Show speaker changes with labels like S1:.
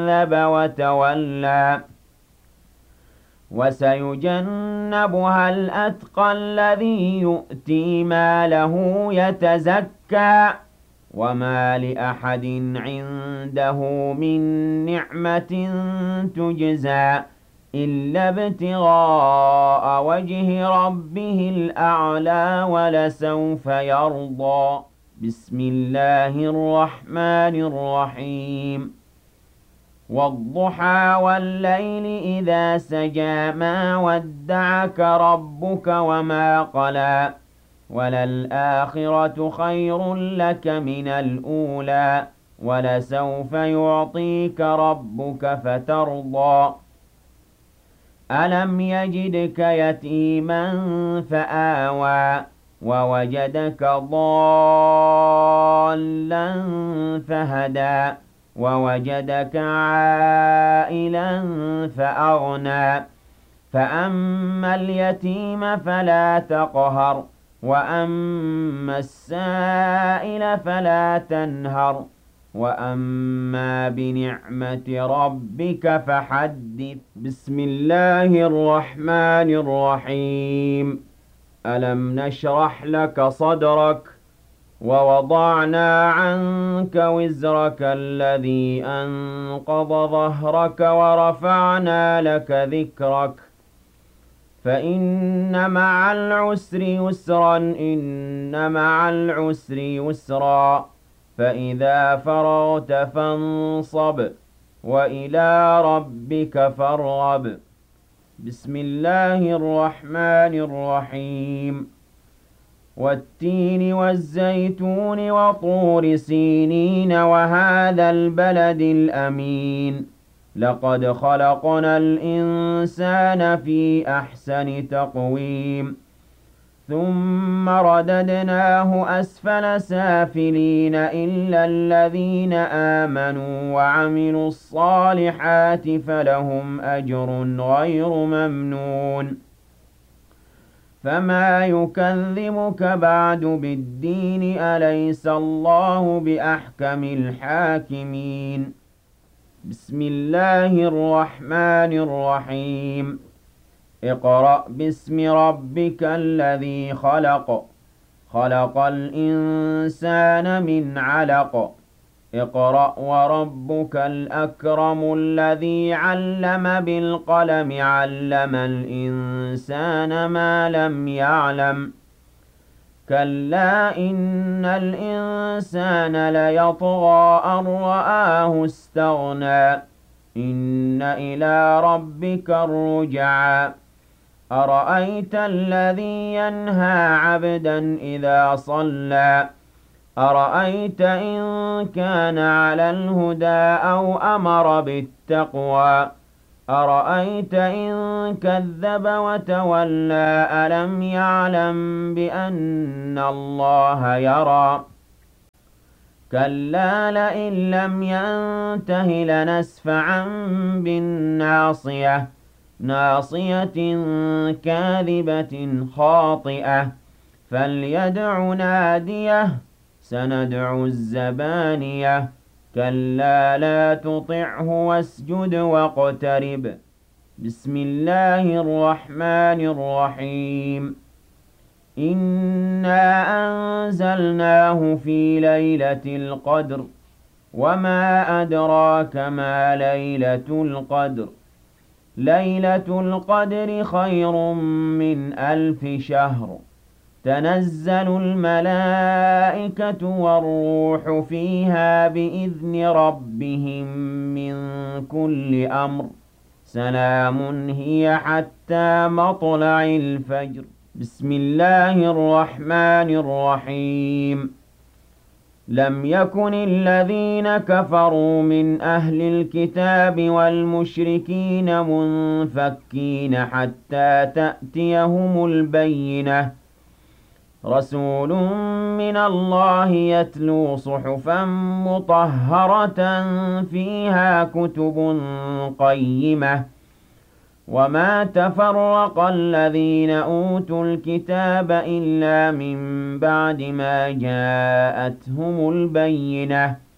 S1: كذب وتولى وسيجنبها الأتقى الذي يؤتي ماله يتزكى وما لأحد عنده من نعمة تجزى إلا ابتغاء وجه ربه الأعلى ولسوف يرضى بسم الله الرحمن الرحيم والضحى والليل إذا سجى ما ودعك ربك وما قلى وللآخرة خير لك من الأولى ولسوف يعطيك ربك فترضى ألم يجدك يتيما فآوى ووجدك ضالا فهدى ووجدك عائلا فأغنى فأما اليتيم فلا تقهر وأما السائل فلا تنهر وأما بنعمة ربك فحدث بسم الله الرحمن الرحيم ألم نشرح لك صدرك ووضعنا عنك وزرك الذي أنقض ظهرك ورفعنا لك ذكرك فإن مع العسر يسرا إن مع العسر يسرا فإذا فرغت فانصب وإلى ربك فارغب بسم الله الرحمن الرحيم والتين والزيتون وطور سينين وهذا البلد الأمين لقد خلقنا الإنسان في أحسن تقويم ثم رددناه أسفل سافلين إلا الذين آمنوا وعملوا الصالحات فلهم أجر غير ممنون فما يكذبك بعد بالدين أليس الله بأحكم الحاكمين بسم الله الرحمن الرحيم اقرأ باسم ربك الذي خلق خلق الإنسان من علق اقرأ وربك الأكرم الذي علم بالقلم علم الإنسان ما لم يعلم كلا إن الإنسان ليطغى أن رآه استغنى إن إلى ربك الرجعى أرأيت الذي ينهى عبدا إذا صلى أرأيت إن كان على الهدى أو أمر بالتقوى أرأيت إن كذب وتولى ألم يعلم بأن الله يرى كلا لئن لم ينته لنسفعا بالناصية ناصية كاذبة خاطئة فليدع ناديه سندع الزبانية كلا لا تطعه واسجد واقترب بسم الله الرحمن الرحيم إنا أنزلناه في ليلة القدر وما أدراك ما ليلة القدر ليلة القدر خير من 1000 شهر تنزل الملائكة والروح فيها بإذن ربهم من كل أمر سلام هي حتى مطلع الفجر بسم الله الرحمن الرحيم لم يكن الذين كفروا من أهل الكتاب والمشركين منفكين حتى تأتيهم البينة رسول من الله يتلو صحفا مطهرة فيها كتب قيمة وما تفرق الذين أوتوا الكتاب إلا من بعد ما جاءتهم البينة